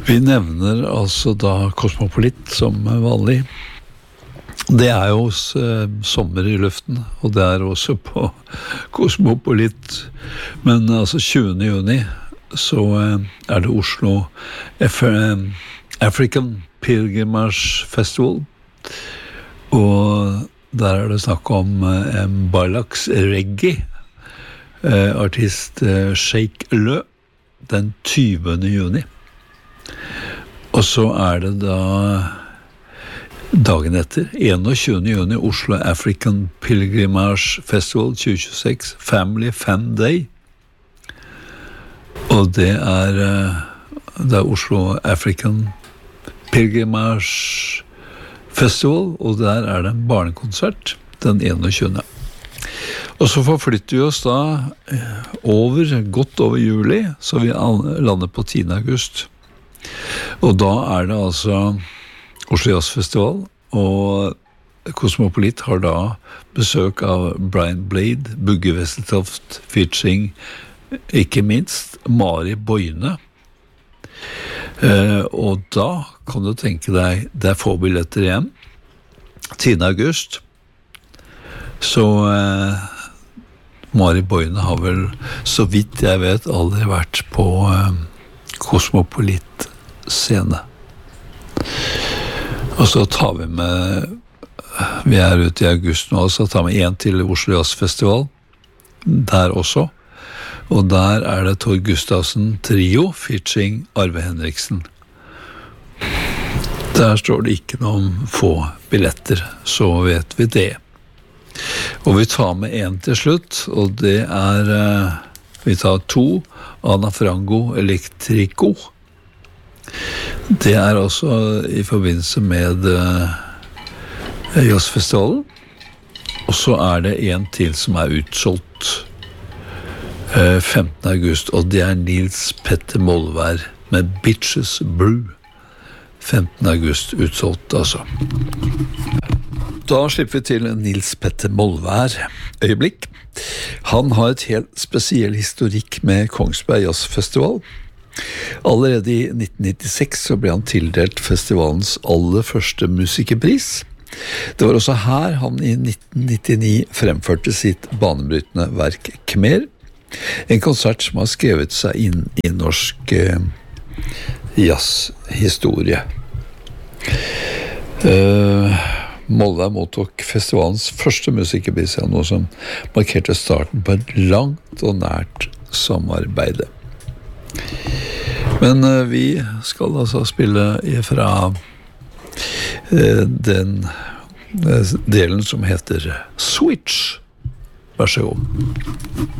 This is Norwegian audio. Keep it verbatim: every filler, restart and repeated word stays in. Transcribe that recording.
Vi nevner altså da Kosmopolit som vanlig. Det er jo eh, sommer i luften, og det er også på Kosmopolit. Men altså tjuende juni så eh, er det Oslo Af- eh, African Pilgrimage Festival. Og der er det snakk om eh, en Balax Reggae, eh, artist eh, Sheikh Lø, den tyvende juni. Og så er det da dagen etter, enogtjuende juni, Oslo African Pilgrimage Festival tjue tjueseks, Family Fan Day. Og det er, det er Oslo African Pilgrimage Festival, og der er det en barnekonsert den enogtjuende. Og så forflytter vi oss da over, godt over juli, så vi lander på tiende august. Og da er det altså Oslo Jazz Festival, og Kosmopolit har da besøk av Brian Blade, Bugge Wesseltoft, featuring ikke minst Mari Boine. Eh, og da kan du tenke deg, det er få billetter igjen. tiende august. Så eh, Mari Boine har vel, så vidt jeg vet, aldri vært på eh, Kosmopolit scene. Og så tar vi med, vi er ute i august nå, så tar vi en til Oslo Jazz Festival, der også. Og der er det Tor Gustavsen Trio, featuring Arve Henriksen. Der står det ikke noe om få billetter, så vet vi det. Og vi tar med en til slutt, og det er, vi tar to, Ana Frango Electrico. Det er også i forbindelse med uh, jazzfestivalen. Og så er det en til som er utsolgt uh, femtende august, og det er Nils Petter Molvær med Bitches Brew. femtende august utsolgt, altså. Da slipper vi til Nils Petter Molvær øyeblikk. Han har et helt spesiell historikk med Kongsberg Jazzfestival. Allerede i nitten nittiseks så ble han tildelt festivalens aller første musikerpris. Det var også her han i nitten nittini fremførte sitt banebrytende verk Khmer, en konsert som har skrevet seg inn i norsk eh, jazzhistorie. Uh, Molvær mottok festivalens første musikerpris, noe som markerte starten på et langt og nært samarbeide. Men uh, vi skal altså spille fra uh, den uh, delen som heter Switch. Vær så god.